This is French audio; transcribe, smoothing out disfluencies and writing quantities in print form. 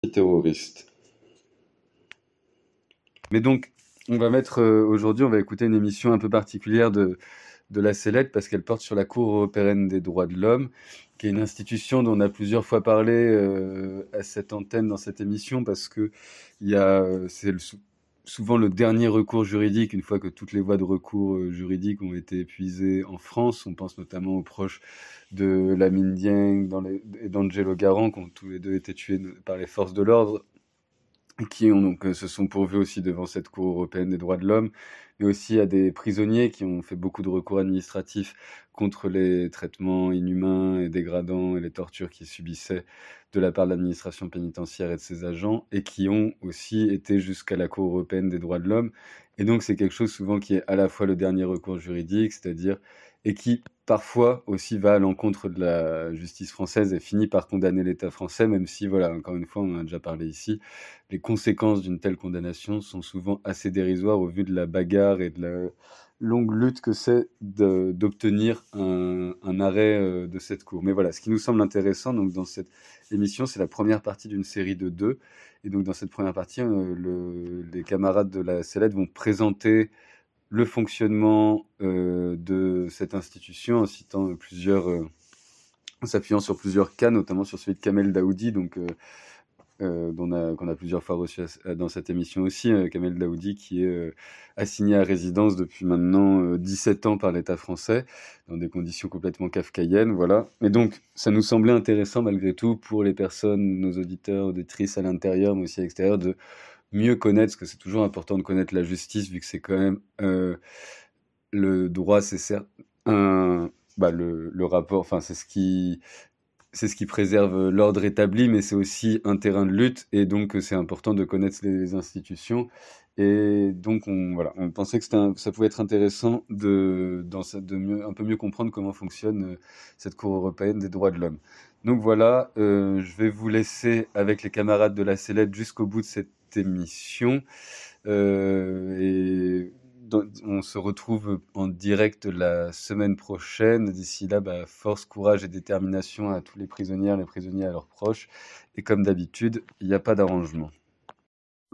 terroriste. Mais donc, aujourd'hui, on va écouter une émission un peu particulière de la Sellette parce qu'elle porte sur la Cour européenne des droits de l'homme, qui est une institution dont on a plusieurs fois parlé à cette antenne dans cette émission parce que souvent le dernier recours juridique une fois que toutes les voies de recours juridiques ont été épuisées en France. On pense notamment aux proches de Lamine Dieng et d'Angelo Garant qui ont tous les deux été tués par les forces de l'ordre qui ont donc se sont pourvus aussi devant cette Cour européenne des droits de l'homme, mais aussi à des prisonniers qui ont fait beaucoup de recours administratifs contre les traitements inhumains et dégradants et les tortures qu'ils subissaient de la part de l'administration pénitentiaire et de ses agents, et qui ont aussi été jusqu'à la Cour européenne des droits de l'homme. Et donc c'est quelque chose souvent qui est à la fois le dernier recours juridique, c'est-à-dire, et qui parfois aussi va à l'encontre de la justice française et finit par condamner l'État français, même si, voilà, encore une fois, on en a déjà parlé ici, les conséquences d'une telle condamnation sont souvent assez dérisoires au vu de la bagarre et de la longue lutte que c'est d'obtenir un arrêt de cette cour. Mais voilà, ce qui nous semble intéressant donc, dans cette émission, c'est la première partie d'une série de deux. Et donc dans cette première partie, les camarades de la Sellette vont présenter le fonctionnement de cette institution en citant en s'appuyant sur plusieurs cas, notamment sur celui de Kamel Daoudi, donc qu'on a plusieurs fois reçu dans cette émission aussi, Kamel Daoudi, qui est assigné à résidence depuis maintenant 17 ans par l'État français, dans des conditions complètement kafkaïennes, voilà. Et donc, ça nous semblait intéressant malgré tout pour les personnes, nos auditeurs, auditrices à l'intérieur, mais aussi à l'extérieur, de mieux connaître, parce que c'est toujours important de connaître la justice, vu que c'est quand même le droit, c'est certes le rapport, enfin c'est ce qui préserve l'ordre établi, mais c'est aussi un terrain de lutte, et donc c'est important de connaître les institutions. Et donc on pensait que ça pouvait être intéressant un peu mieux comprendre comment fonctionne cette Cour européenne des droits de l'homme. Donc voilà, je vais vous laisser avec les camarades de la Sellette jusqu'au bout de cette émission. On se retrouve en direct la semaine prochaine. D'ici là, force, courage et détermination à tous les prisonnières, les prisonniers à leurs proches. Et comme d'habitude, il n'y a pas d'arrangement.